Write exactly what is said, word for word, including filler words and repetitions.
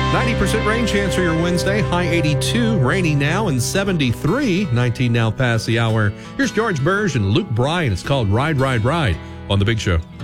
ninety percent rain chance for your Wednesday. High eighty-two, rainy now, and seventy-three. nineteen now past the hour. Here's George Burge and Luke Bryan. It's called Ride, Ride, Ride on The Big Show.